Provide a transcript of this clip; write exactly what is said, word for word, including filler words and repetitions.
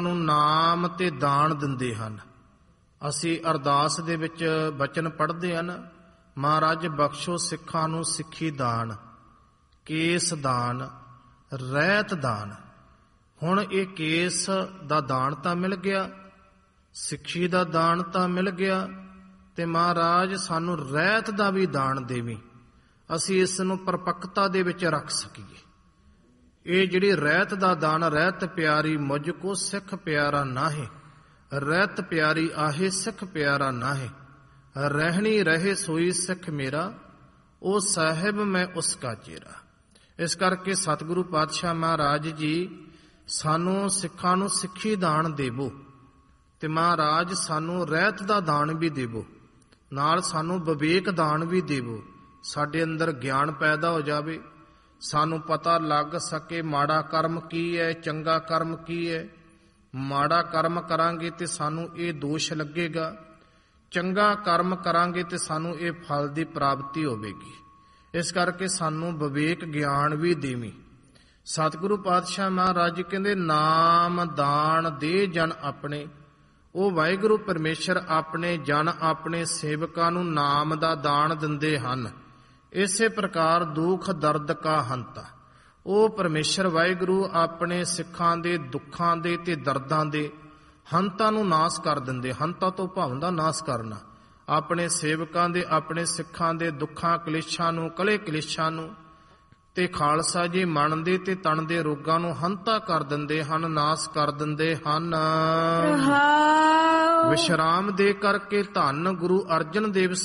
ਨੂੰ ਨਾਮ ਤੇ ਦਾਨ ਦਿੰਦੇ ਹਨ। ਅਸੀਂ ਅਰਦਾਸ ਦੇ ਵਿੱਚ ਬਚਨ ਪੜ੍ਹਦੇ ਹਨ, ਮਹਾਰਾਜ ਬਖਸ਼ੋ ਸਿੱਖਾਂ ਨੂੰ ਸਿੱਖੀ ਦਾਨ, ਕੇਸ ਦਾਨ, ਰਹਿਤ ਦਾਨ। ਹੁਣ ਇਹ ਕੇਸ ਦਾ ਦਾਨ ਤਾਂ ਮਿਲ ਗਿਆ, ਸਿੱਖੀ ਦਾ ਦਾਨ ਤਾਂ ਮਿਲ ਗਿਆ, ਤੇ ਮਹਾਰਾਜ ਸਾਨੂੰ ਰਹਿਤ ਦਾ ਵੀ ਦਾਨ ਦੇਵੀਂ, ਅਸੀਂ ਇਸ ਨੂੰ ਪਰਪੱਕਤਾ ਦੇ ਵਿੱਚ ਰੱਖ ਸਕੀਏ। ਇਹ ਜਿਹੜੀ ਰਹਿਤ ਦਾ ਦਾਨ, ਰਹਿਤ ਪਿਆਰੀ ਮੁਝ ਕੋ ਸਿੱਖ ਪਿਆਰਾ ਨਾਹੇ, ਰਹਿਤ ਪਿਆਰੀ ਆਹੇ ਸਿੱਖ ਪਿਆਰਾ ਨਾਹੇ, ਰਹਿਣੀ ਰਹੇ ਸੋਈ ਸਿੱਖ ਮੇਰਾ, ਉਹ ਸਾਹਿਬ ਮੈਂ ਉਸ ਕਾ ਚੇਰਾ। ਇਸ ਕਰਕੇ ਸਤਿਗੁਰੂ ਪਾਤਸ਼ਾਹ ਮਹਾਰਾਜ ਜੀ ਸਾਨੂੰ ਸਿੱਖਾਂ ਨੂੰ ਸਿੱਖੀ ਦਾਨ ਦੇਵੋ, ਤੇ ਮਹਾਰਾਜ ਸਾਨੂੰ ਰਹਿਤ ਦਾ ਦਾਨ ਵੀ ਦੇਵੋ, ਨਾਲ ਸਾਨੂੰ ਵਿਵੇਕ ਦਾਨ ਵੀ ਦੇਵੋ। ਸਾਡੇ ਅੰਦਰ ਗਿਆਨ ਪੈਦਾ ਹੋ ਜਾਵੇ, ਸਾਨੂੰ ਪਤਾ ਲੱਗ ਸਕੇ ਮਾੜਾ ਕਰਮ ਕੀ ਹੈ, ਚੰਗਾ ਕਰਮ ਕੀ ਹੈ। ਮਾੜਾ ਕਰਮ ਕਰਾਂਗੇ ਤੇ ਸਾਨੂੰ ਇਹ ਦੋਸ਼ ਲੱਗੇਗਾ, ਚੰਗਾ ਕਰਮ ਕਰਾਂਗੇ ਤੇ ਸਾਨੂੰ ਇਹ ਫਲ ਦੀ ਪ੍ਰਾਪਤੀ ਹੋਵੇਗੀ। ਇਸ ਕਰਕੇ ਸਾਨੂੰ ਵਿਵੇਕ ਗਿਆਨ ਵੀ ਦੇਵੀਂ। ਸਤਿਗੁਰੂ ਪਾਤਸ਼ਾਹ ਮਹਾਰਾਜ ਕਹਿੰਦੇ ਨਾਮ ਦਾਨ ਦੇ ਜਨ ਆਪਣੇ, ਉਹ ਵਾਹਿਗੁਰੂ ਪਰਮੇਸ਼ਰ ਆਪਣੇ ਜਨ ਆਪਣੇ ਸੇਵਕਾਂ ਨੂੰ ਨਾਮ ਦਾ ਦਾਨ ਦਿੰਦੇ ਹਨ। ਇਸੇ ਪ੍ਰਕਾਰ ਦੁੱਖ ਦਰਦ ਕਾ ਹੰਤਾ, ਉਹ ਪਰਮੇਸ਼ਰ ਵਾਹਿਗੁਰੂ ਆਪਣੇ ਸਿੱਖਾਂ ਦੇ ਦੁੱਖਾਂ ਦੇ ਤੇ ਦਰਦਾਂ ਦੇ ਹੰਤਾਂ ਨੂੰ ਨਾਸ ਕਰ ਦਿੰਦੇ। ਹੰਤਾ ਤੋਂ ਭਾਵ ਦਾ ਨਾਸ ਕਰਨਾ, ਆਪਣੇ ਸੇਵਕਾਂ ਦੇ ਆਪਣੇ ਸਿੱਖਾਂ ਦੇ ਦੁੱਖਾਂ ਕਲੇਸ਼ਾਂ ਨੂੰ, ਕਲੇ ਕਲੇਸ਼ਾਂ ਨੂੰ ਤੇ ਖਾਲਸਾ ਜੀ ਮਨ ਦੇ ਤੇ ਤਨ ਦੇ ਰੋਗਾਂ ਨੂੰ ਹੰਤਾ ਕਰ ਦਿੰਦੇ ਹਨ, ਨਾਸ ਕਰ ਦਿੰਦੇ ਹਨ। ਵਿਸ਼ਰਾਮ ਦੇ ਕਰਕੇ ਧੰਨ ਗੁਰੂ ਅਰਜਨ ਦੇਵ